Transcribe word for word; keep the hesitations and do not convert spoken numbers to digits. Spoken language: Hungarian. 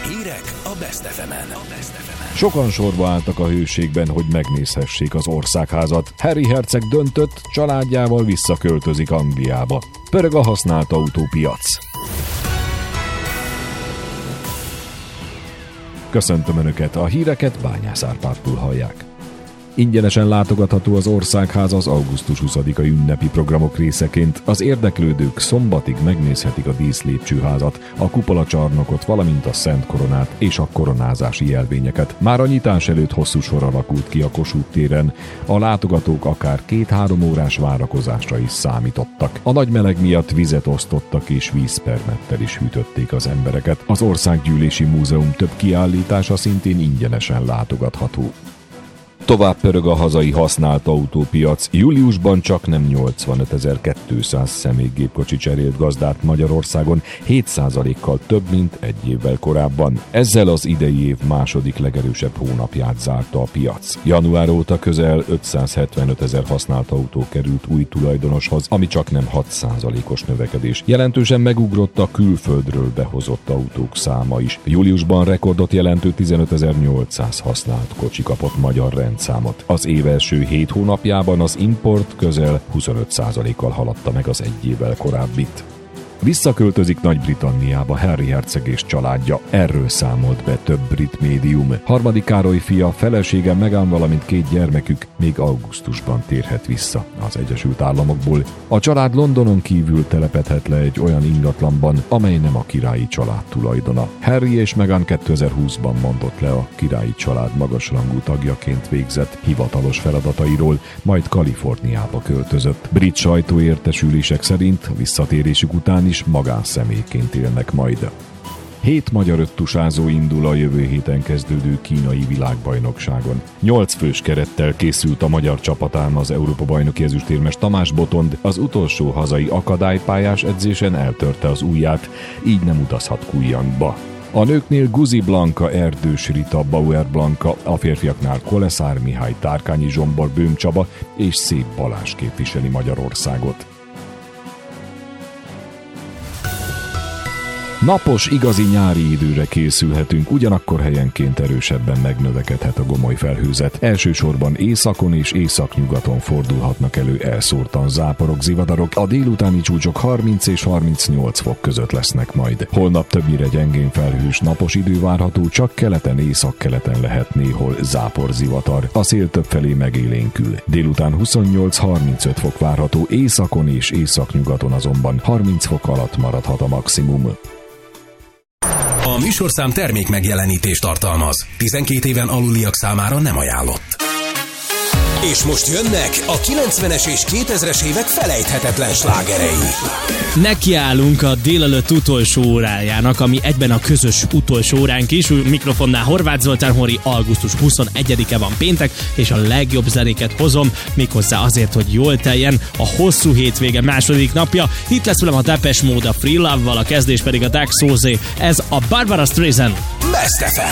Hírek a Best ef emen. Sokan sorba álltak a hőségben, hogy megnézhessék az országházat. Harry herceg döntött, családjával visszaköltözik Angliába. Pörög a használt autópiac. Köszöntöm Önöket, a híreket Bányász Árpádtól hallják. Ingyenesen látogatható az országház az augusztus huszadikai ünnepi programok részeként. Az érdeklődők szombatig megnézhetik a díszlépcsőházat, a kupolacsarnokot, valamint a Szent Koronát és a koronázási jelvényeket. Már a nyitás előtt hosszú sor alakult ki a Kossuth téren. A látogatók akár két-három órás várakozásra is számítottak. A nagy meleg miatt vizet osztottak és vízpermettel is hűtötték az embereket. Az Országgyűlési Múzeum több kiállítása szintén ingyenesen látogatható. Tovább pörög a hazai használt autópiac. Júliusban csak nem nyolcvanötezer-kétszáz személygépkocsi cserélt gazdát Magyarországon, hét százalékkal több, mint egy évvel korábban. Ezzel az idei év második legerősebb hónapját zárta a piac. Január óta közel ötszázhetvenötezer használt autó került új tulajdonoshoz, ami csak nem hat százalékos növekedés. Jelentősen megugrott a külföldről behozott autók száma is. Júliusban rekordot jelentő tizenötezer-nyolcszáz használt kocsi kapott magyar rend számot. Az év első hét hónapjában az import közel huszonöt százalékkal haladta meg az egy évvel korábbit. Visszaköltözik Nagy-Britanniába Harry herceg és családja. Erről számolt be több brit médium. Harmadik Károly fia, felesége Meghan, valamint két gyermekük még augusztusban térhet vissza az Egyesült Államokból. A család Londonon kívül telepedhet le egy olyan ingatlanban, amely nem a királyi család tulajdona. Harry és Meghan kétezer-húszban mondott le a királyi család magasrangú tagjaként végzett hivatalos feladatairól, majd Kaliforniába költözött. Brit sajtóértesülések szerint a visszatérésük után is magánszemélyként élnek majd. Hét magyar öttusázó indul a jövő héten kezdődő kínai világbajnokságon. Nyolc fős kerettel készült a magyar csapatán az Európa-bajnoki ezüstérmes Tamás Botond, az utolsó hazai akadálypályás edzésen eltörte az ujját, így nem utazhat Kujjangba. A nőknél Guzi Blanka, Erdős Rita, Bauer Blanka, a férfiaknál Koleszár Mihály, Tárkányi Zsombor, Böhm Csaba és Szép Balázs képviseli Magyarországot. Napos, igazi nyári időre készülhetünk, ugyanakkor helyenként erősebben megnövekedhet a gomoly felhőzet. Elsősorban északon és északnyugaton fordulhatnak elő elszórtan záporok, zivatarok. A délutáni csúcsok harminc és harmincnyolc fok között lesznek majd. Holnap többnyire gyengén felhős, napos idő várható, csak keleten, északkeleten lehet néhol záporzivatar. A szél többfelé megélénkül. Délután huszonnyolc-harmincöt fok várható, északon és északnyugaton azonban harminc fok alatt maradhat a maximum. A műsorszám termék megjelenítést tartalmaz. tizenkét éven aluliak számára nem ajánlott. És most jönnek a kilencvenes és kétezres évek felejthetetlen slágerei. Nekiállunk a délelőtt utolsó órájának, ami egyben a közös utolsó óránk is. Mikrofonnál Horváth Zoltán Hori, augusztus huszonegyedike van péntek, és a legjobb zenéket hozom, méghozzá azért, hogy jól teljen a hosszú hétvége második napja. Itt lesz velem a Depeche Mode, a Free Love-val, a kezdés pedig a Dax Sauce. Ez a Barbara Streisand. Best ef em.